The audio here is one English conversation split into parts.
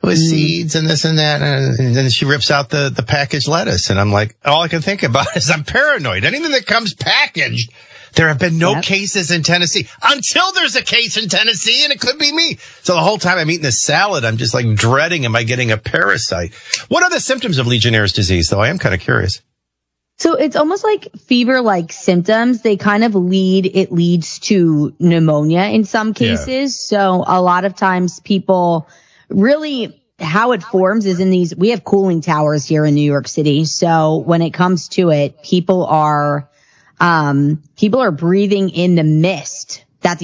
with seeds and this and that. And then she rips out the packaged lettuce. And I'm like, all I can think about is I'm paranoid. Anything that comes packaged, there have been no cases in Tennessee until there's a case in Tennessee, and it could be me. So the whole time I'm eating this salad, I'm just like dreading, am I getting a parasite? What are the symptoms of Legionnaire's disease, though? I am kind of curious. So it's almost like fever-like symptoms. It leads to pneumonia in some cases. Yeah. So a lot of times people really, how it forms is we have cooling towers here in New York City. So when it comes to it, people are breathing in the mist that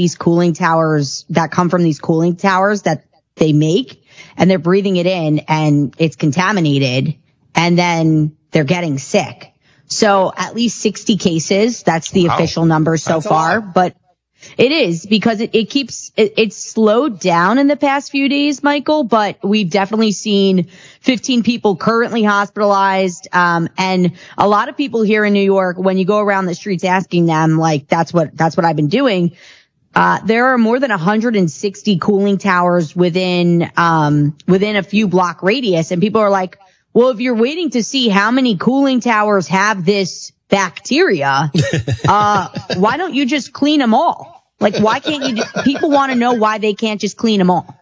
come from these cooling towers that they make, and they're breathing it in and it's contaminated, and then they're getting sick. So at least 60 cases. That's the official number so far, but it is because it's slowed down in the past few days, Michael, but we've definitely seen 15 people currently hospitalized. And a lot of people here in New York, when you go around the streets asking them, like, that's what I've been doing. There are more than 160 cooling towers within a few block radius. And people are like, well, if you're waiting to see how many cooling towers have this bacteria, why don't you just clean them all? Like, why can't you people want to know why they can't just clean them all.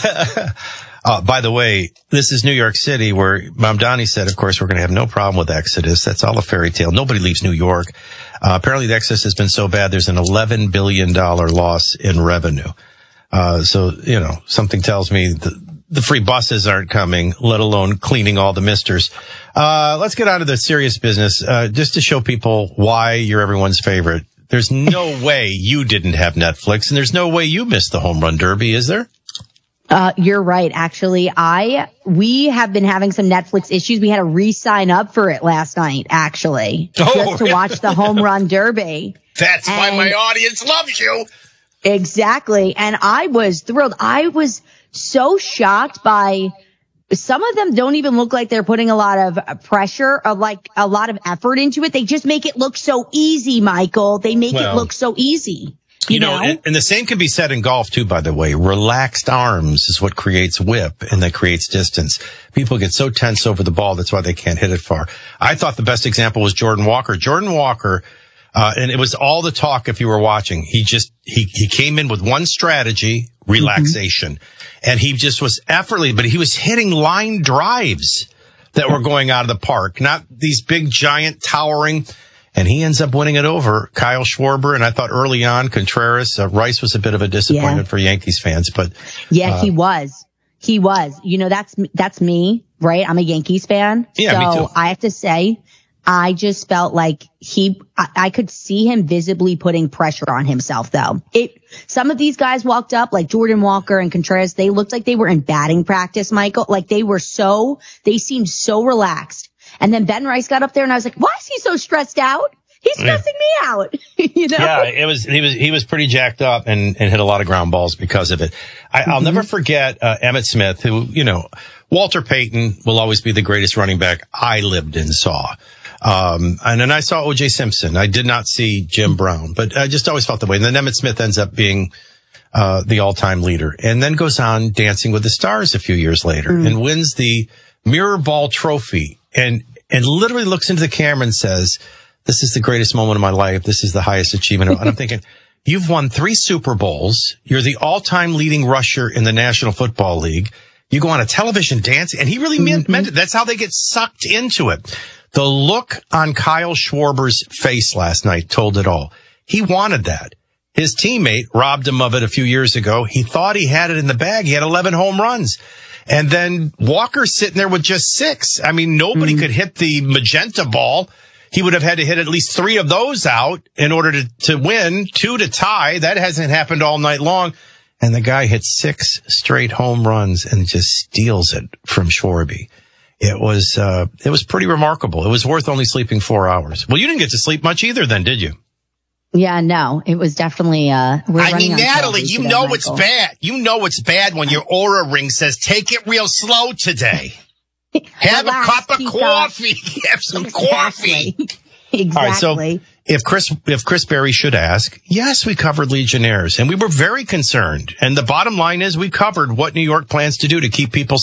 By the way, this is New York City, where Mamdani said, of course, we're going to have no problem with Exodus. That's all a fairy tale. Nobody leaves New York. Apparently the Exodus has been so bad, there's an $11 billion loss in revenue. So, something tells me the free buses aren't coming, let alone cleaning all the misters. Let's get on to the serious business, just to show people why you're everyone's favorite. There's no way you didn't have Netflix, and there's no way you missed the Home Run Derby, is there? You're right. Actually, we have been having some Netflix issues. We had to re-sign up for it last night, actually, just to watch the Home Run Derby. That's why my audience loves you. Exactly. And I was thrilled. I was so shocked by some of them don't even look like they're putting a lot of pressure or like a lot of effort into it. They just make it look so easy, Michael. They make it look so easy. You know? And the same can be said in golf too, by the way. Relaxed arms is what creates whip and that creates distance. People get so tense over the ball. That's why they can't hit it far. I thought the best example was Jordan Walker. Jordan Walker, and it was all the talk if you were watching. He came in with one strategy, relaxation. And he just was effortless, but he was hitting line drives that were going out of the park, not these big, giant, towering. And he ends up winning it over Kyle Schwarber. And I thought early on, Contreras, Rice was a bit of a disappointment for Yankees fans, but. Yeah, he was. He was. That's me, right? I'm a Yankees fan. Yeah, me too. I have to say, I just felt like I could see him visibly putting pressure on himself, though. Some of these guys walked up, like Jordan Walker and Contreras, they looked like they were in batting practice, Michael. Like they seemed so relaxed. And then Ben Rice got up there and I was like, why is he so stressed out? He's stressing me out. Yeah, he was pretty jacked up and hit a lot of ground balls because of it. I'll never forget, Emmitt Smith, who, Walter Payton will always be the greatest running back I lived and saw. And then I saw O.J. Simpson. I did not see Jim Brown, but I just always felt that way. And then Emmitt Smith ends up being the all-time leader, and then goes on Dancing with the Stars a few years later and wins the Mirror Ball Trophy, and literally looks into the camera and says, "This is the greatest moment of my life. This is the highest achievement." And I'm thinking, you've won 3 Super Bowls. You're the all-time leading rusher in the National Football League. You go on a television dance, and he really meant it. That's how they get sucked into it. The look on Kyle Schwarber's face last night told it all. He wanted that. His teammate robbed him of it a few years ago. He thought he had it in the bag. He had 11 home runs. And then Walker's sitting there with just 6. I mean, nobody could hit the magenta ball. He would have had to hit at least 3 of those out in order to win, 2 to tie. That hasn't happened all night long. And the guy hits 6 straight home runs and just steals it from Schwarber. It was pretty remarkable. It was worth only sleeping 4 hours. Well, you didn't get to sleep much either then, did you? Yeah, no, it was definitely, Natalie, you know it's bad. You know it's bad when your Oura ring says, take it real slow today. Have a cup of coffee. Have some coffee. Exactly. All right, so if Chris Berry should ask, yes, we covered Legionnaires, and we were very concerned. And the bottom line is we covered what New York plans to do to keep people